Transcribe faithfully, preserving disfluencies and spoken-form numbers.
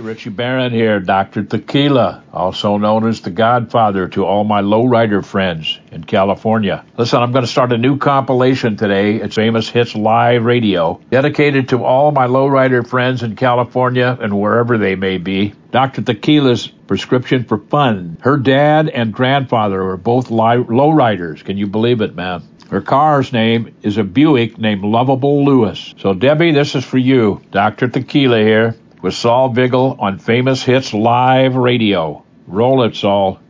Richie Barron here, Doctor Tequila, also known as the Godfather to all my lowrider friends in California. Listen, I'm going to start a new compilation today. It's Famous Hits Live Radio, dedicated to all my lowrider friends in California and wherever they may be. Doctor Tequila's prescription for fun. Her dad and grandfather were both li- lowriders. Can you believe it, man? Her car's name is a Buick named Lovable Lewis. So, Debbie, this is for you. Doctor Tequila here with Saul Vigil on Famous Hits Live Radio. Roll it, Saul.